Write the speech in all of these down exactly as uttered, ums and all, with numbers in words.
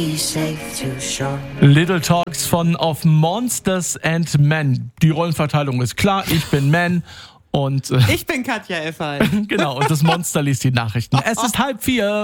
Little Talks von Of Monsters and Men. Die Rollenverteilung ist klar, ich bin Man und... Äh, ich bin Katja Effay. Genau, und das Monster liest die Nachrichten. Es ist halb vier.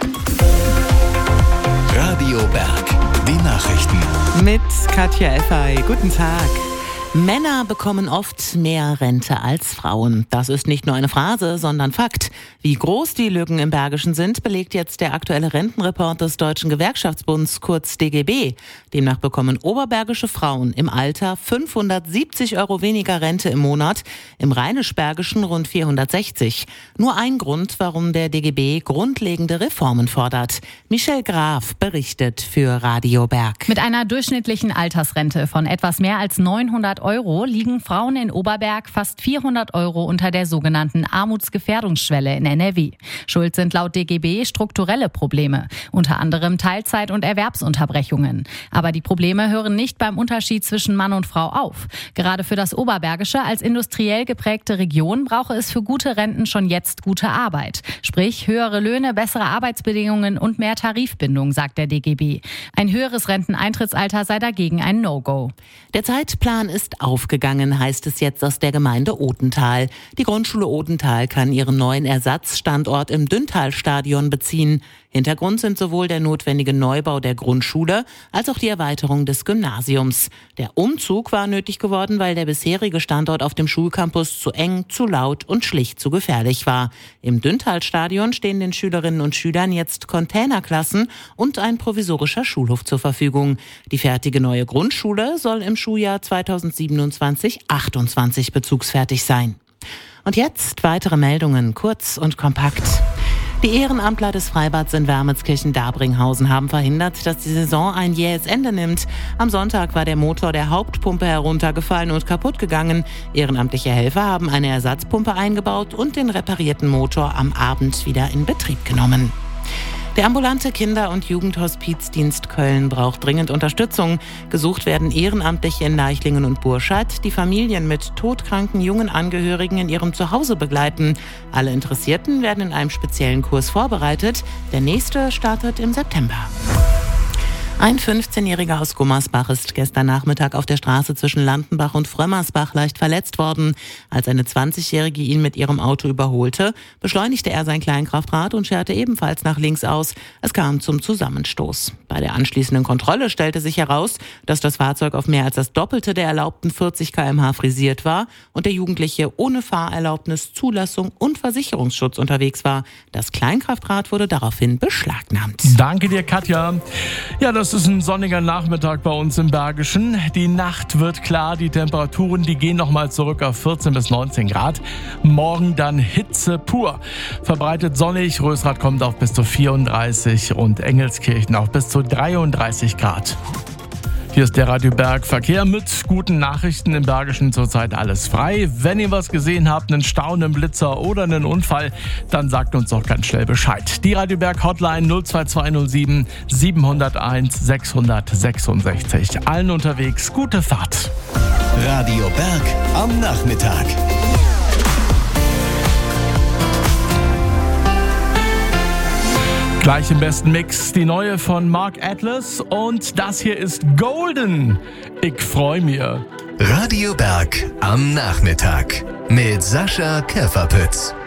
Radio Berg, die Nachrichten. Mit Katja Effay. Guten Tag. Männer bekommen oft mehr Rente als Frauen. Das ist nicht nur eine Phrase, sondern Fakt. Wie groß die Lücken im Bergischen sind, belegt jetzt der aktuelle Rentenreport des Deutschen Gewerkschaftsbunds, kurz D G B. Demnach bekommen oberbergische Frauen im Alter fünfhundertsiebzig Euro weniger Rente im Monat, im Rheinisch-Bergischen rund vierhundertsechzig. Nur ein Grund, warum der D G B grundlegende Reformen fordert. Michelle Graf berichtet für Radio Berg. Mit einer durchschnittlichen Altersrente von etwas mehr als neunhundert Euro liegen Frauen in Oberberg fast vierhundert Euro unter der sogenannten Armutsgefährdungsschwelle in N R W. Schuld sind laut D G B strukturelle Probleme, unter anderem Teilzeit- und Erwerbsunterbrechungen. Aber die Probleme hören nicht beim Unterschied zwischen Mann und Frau auf. Gerade für das Oberbergische als industriell geprägte Region brauche es für gute Renten schon jetzt gute Arbeit. Sprich höhere Löhne, bessere Arbeitsbedingungen und mehr Tarifbindung, sagt der D G B. Ein höheres Renteneintrittsalter sei dagegen ein No-Go. Der Zeitplan ist aufgegangen, heißt es jetzt aus der Gemeinde Odenthal. Die Grundschule Odenthal kann ihren neuen Ersatzstandort im Dünntalstadion beziehen. Hintergrund sind sowohl der notwendige Neubau der Grundschule als auch die Erweiterung des Gymnasiums. Der Umzug war nötig geworden, weil der bisherige Standort auf dem Schulcampus zu eng, zu laut und schlicht zu gefährlich war. Im Dünntalstadion stehen den Schülerinnen und Schülern jetzt Containerklassen und ein provisorischer Schulhof zur Verfügung. Die fertige neue Grundschule soll im Schuljahr zweitausendsiebenundzwanzig achtundzwanzig bezugsfertig sein. Und jetzt weitere Meldungen, kurz und kompakt. Die Ehrenamtler des Freibads in Wermelskirchen-Dabringhausen haben verhindert, dass die Saison ein jähes Ende nimmt. Am Sonntag war der Motor der Hauptpumpe heruntergefallen und kaputt gegangen. Ehrenamtliche Helfer haben eine Ersatzpumpe eingebaut und den reparierten Motor am Abend wieder in Betrieb genommen. Der ambulante Kinder- und Jugendhospizdienst Köln braucht dringend Unterstützung. Gesucht werden Ehrenamtliche in Leichlingen und Burscheid, die Familien mit todkranken jungen Angehörigen in ihrem Zuhause begleiten. Alle Interessierten werden in einem speziellen Kurs vorbereitet. Der nächste startet im September. Ein fünfzehnjähriger aus Gummersbach ist gestern Nachmittag auf der Straße zwischen Landenbach und Frömmersbach leicht verletzt worden. Als eine zwanzigjährige ihn mit ihrem Auto überholte, beschleunigte er sein Kleinkraftrad und scherte ebenfalls nach links aus. Es kam zum Zusammenstoß. Bei der anschließenden Kontrolle stellte sich heraus, dass das Fahrzeug auf mehr als das Doppelte der erlaubten vierzig Kilometer pro Stunde frisiert war und der Jugendliche ohne Fahrerlaubnis, Zulassung und Versicherungsschutz unterwegs war. Das Kleinkraftrad wurde daraufhin beschlagnahmt. Danke dir, Katja. Ja, das Es ist ein sonniger Nachmittag bei uns im Bergischen. Die Nacht wird klar, die Temperaturen, die gehen nochmal zurück auf vierzehn bis neunzehn Grad. Morgen dann Hitze pur. Verbreitet sonnig, Rösrath kommt auf bis zu vierunddreißig und Engelskirchen auf bis zu dreiunddreißig Grad. Hier ist der Radio Berg Verkehr mit guten Nachrichten. Im Bergischen zurzeit alles frei. Wenn ihr was gesehen habt, einen Staunen, einen Blitzer oder einen Unfall, dann sagt uns doch ganz schnell Bescheid. Die Radio Berg Hotline null zwei zwei null sieben sieben null eins sechs sechs sechs. Allen unterwegs gute Fahrt. Radio Berg am Nachmittag. Gleich im besten Mix die neue von Mark Atlas und das hier ist Golden. Ich freu mir. Radio Berg am Nachmittag mit Sascha Käferpütz.